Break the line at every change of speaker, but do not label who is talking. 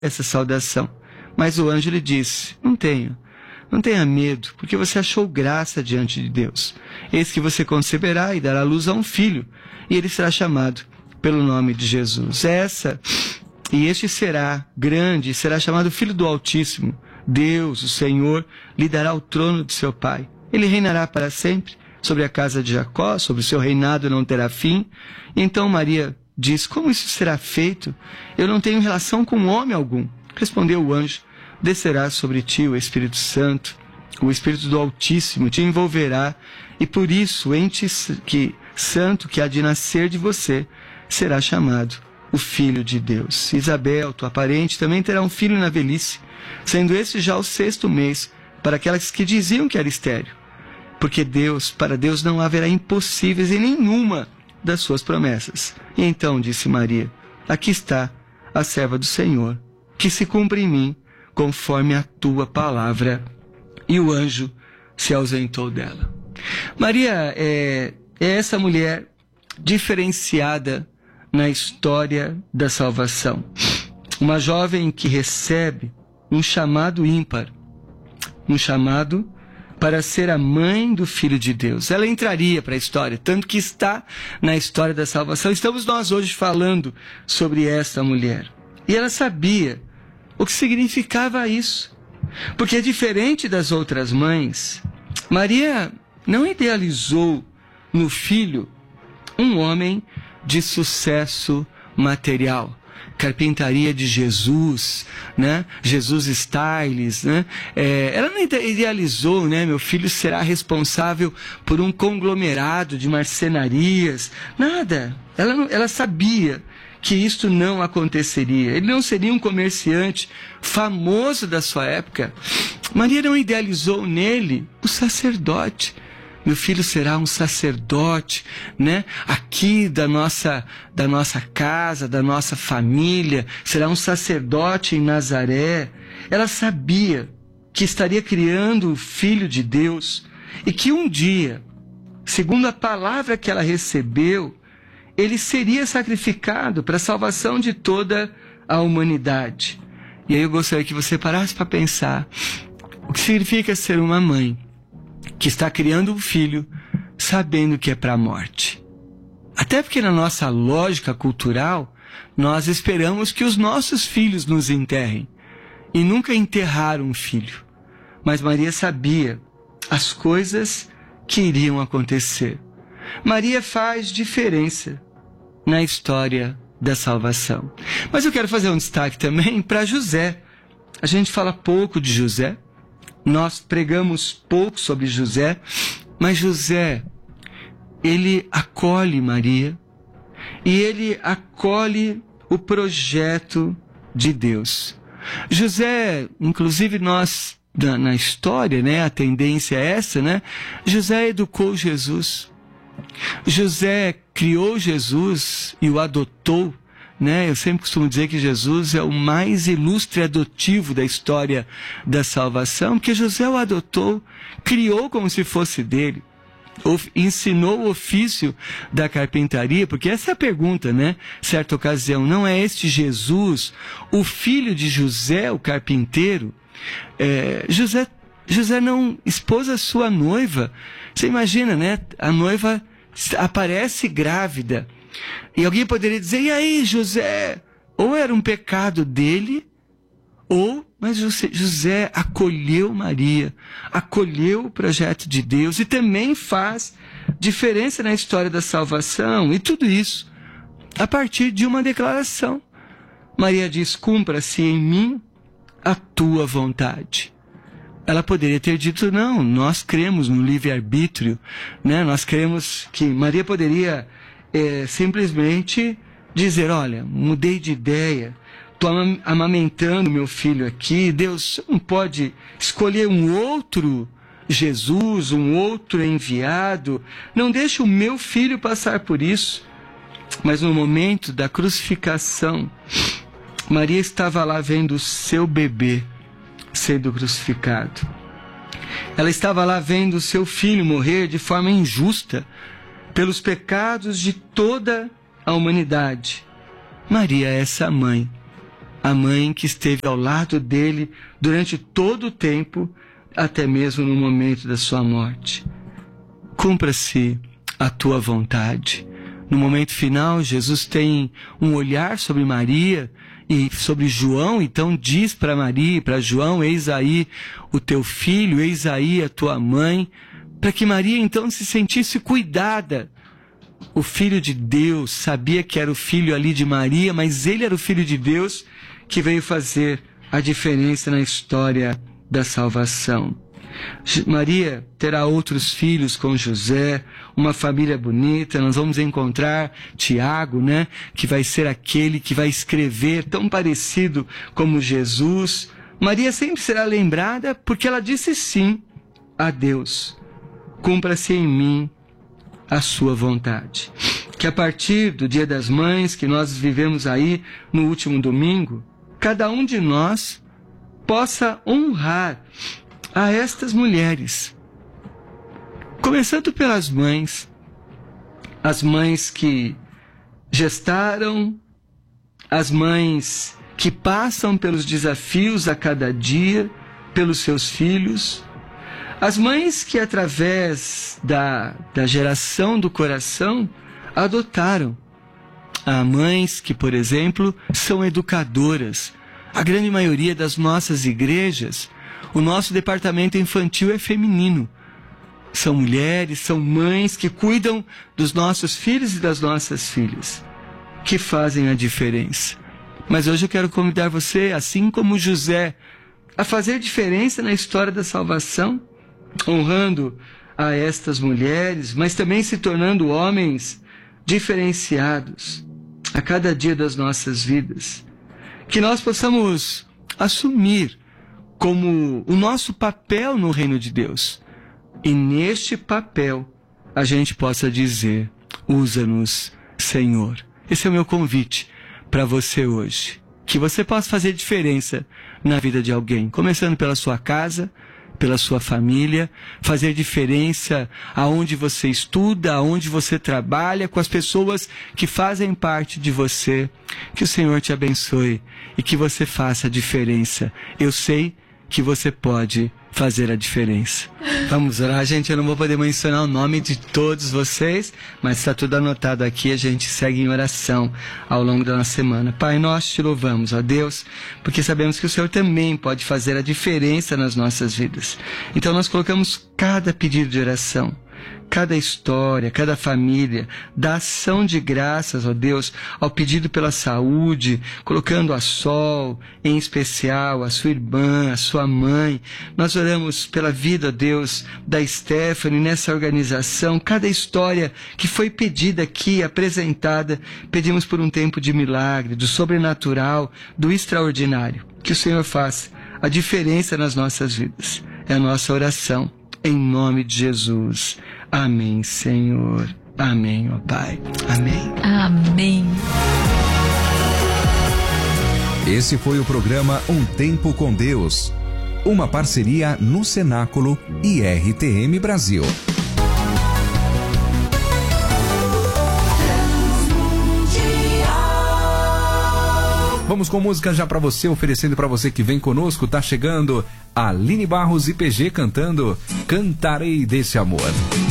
essa saudação. Mas o anjo lhe disse: não tenha medo, porque você achou graça diante de Deus. Eis que você conceberá e dará luz a um filho, e ele será chamado pelo nome de Jesus. E este será grande, e será chamado Filho do Altíssimo. Deus, o Senhor, lhe dará o trono de seu pai. Ele reinará para sempre sobre a casa de Jacó, sobre o seu reinado não terá fim. E então Maria diz: como isso será feito? Eu não tenho relação com homem algum. Respondeu o anjo: descerá sobre ti o Espírito Santo, o Espírito do Altíssimo te envolverá, e por isso o ente santo que há de nascer de você será chamado o Filho de Deus. Isabel, tua parente, também terá um filho na velhice, sendo esse já o 6º mês, para aquelas que diziam que era estéril. Porque para Deus não haverá impossíveis em nenhuma das suas promessas. E então disse Maria: aqui está a serva do Senhor, que se cumpra em mim conforme a tua palavra. E o anjo se ausentou dela. Maria é essa mulher diferenciada na história da salvação. Uma jovem que recebe um chamado ímpar, um chamado para ser a mãe do Filho de Deus. Ela entraria para a história, tanto que está na história da salvação. Estamos nós hoje falando sobre esta mulher. E ela sabia o que significava isso. Porque diferente das outras mães, Maria não idealizou no filho um homem de sucesso material. Carpintaria de Jesus, né? Jesus Styles, né? Ela não idealizou, né? Meu filho será responsável por um conglomerado de marcenarias. Nada. Ela sabia que isto não aconteceria. Ele não seria um comerciante famoso da sua época. Maria não idealizou nele o sacerdote. Meu filho será um sacerdote, né? Aqui da nossa casa, da nossa família, será um sacerdote em Nazaré. Ela sabia que estaria criando o Filho de Deus e que um dia, segundo a palavra que ela recebeu, ele seria sacrificado para a salvação de toda a humanidade. E aí eu gostaria que você parasse para pensar o que significa ser uma mãe que está criando um filho sabendo que é para a morte. Até porque na nossa lógica cultural, nós esperamos que os nossos filhos nos enterrem e nunca enterraram um filho. Mas Maria sabia as coisas que iriam acontecer. Maria faz diferença na história da salvação. Mas eu quero fazer um destaque também para José. A gente fala pouco de José, nós pregamos pouco sobre José, mas José, ele acolhe Maria e ele acolhe o projeto de Deus. José, inclusive nós, na história, né, a tendência é essa, né? José educou Jesus. José criou Jesus e o adotou, né? Eu sempre costumo dizer que Jesus é o mais ilustre adotivo da história da salvação, porque José o adotou, criou como se fosse dele, ensinou o ofício da carpintaria, porque essa é a pergunta, né? Certa ocasião, não é este Jesus, o filho de José, o carpinteiro? José não expôs a sua noiva. Você imagina, né? A noiva aparece grávida. E alguém poderia dizer: e aí, José? Ou era um pecado dele, mas José acolheu Maria, acolheu o projeto de Deus e também faz diferença na história da salvação. E tudo isso a partir de uma declaração. Maria diz: cumpra-se em mim a tua vontade. Ela poderia ter dito: não, nós cremos no livre-arbítrio, né? Nós cremos que Maria poderia simplesmente dizer: olha, mudei de ideia, estou amamentando meu filho aqui, Deus não pode escolher um outro Jesus, um outro enviado, não deixe o meu filho passar por isso. Mas no momento da crucificação, Maria estava lá vendo o seu bebê sendo crucificado. Ela estava lá vendo o seu filho morrer de forma injusta pelos pecados de toda a humanidade. Maria é essa mãe a mãe que esteve ao lado dele durante todo o tempo, até mesmo no momento da sua morte. Cumpra-se a tua vontade. No momento final, Jesus tem um olhar sobre Maria e sobre João, então diz para Maria e para João: eis aí o teu filho, eis aí a tua mãe, para que Maria então se sentisse cuidada. O Filho de Deus sabia que era o filho ali de Maria, mas ele era o Filho de Deus que veio fazer a diferença na história da salvação. Maria terá outros filhos com José, uma família bonita. Nós vamos encontrar Tiago, que vai ser aquele que vai escrever tão parecido como Jesus. Maria sempre será lembrada porque ela disse sim a Deus. Cumpra-se em mim a sua vontade. Que a partir do Dia das Mães, que nós vivemos aí no último domingo, cada um de nós possa honrar a estas mulheres. Começando pelas mães, as mães que gestaram, as mães que passam pelos desafios a cada dia, pelos seus filhos, as mães que através da geração do coração adotaram. Há mães que, por exemplo, são educadoras. A grande maioria das nossas igrejas, o nosso departamento infantil é feminino. São mulheres, são mães que cuidam dos nossos filhos e das nossas filhas, que fazem a diferença. Mas hoje eu quero convidar você, assim como José, a fazer diferença na história da salvação, honrando a estas mulheres, mas também se tornando homens diferenciados a cada dia das nossas vidas. Que nós possamos assumir como o nosso papel no reino de Deus. E neste papel a gente possa dizer: usa-nos, Senhor. Esse é o meu convite para você hoje. Que você possa fazer diferença na vida de alguém, começando pela sua casa, pela sua família, fazer diferença aonde você estuda, aonde você trabalha, com as pessoas que fazem parte de você. Que o Senhor te abençoe e que você faça a diferença. Eu sei que você pode fazer a diferença. Vamos orar, gente. Eu não vou poder mencionar o nome de todos vocês, mas está tudo anotado aqui. A gente segue em oração ao longo da nossa semana. Pai, nós te louvamos, ó Deus, porque sabemos que o Senhor também pode fazer a diferença nas nossas vidas. Então nós colocamos cada pedido de oração, cada história, cada família, da ação de graças, ó Deus, ao pedido pela saúde, colocando a Sol, em especial, a sua irmã, a sua mãe. Nós oramos pela vida, ó Deus, da Stephanie nessa organização, cada história que foi pedida aqui, apresentada, pedimos por um tempo de milagre, do sobrenatural, do extraordinário. Que o Senhor faça a diferença nas nossas vidas. É a nossa oração, em nome de Jesus. Amém, Senhor. Amém, ó Pai. Amém.
Amém.
Esse foi o programa Um Tempo com Deus, uma parceria no Cenáculo e RTM Brasil. Vamos com música já pra você, oferecendo pra você que vem conosco. Tá chegando a Aline Barros e PG cantando Cantarei Desse Amor.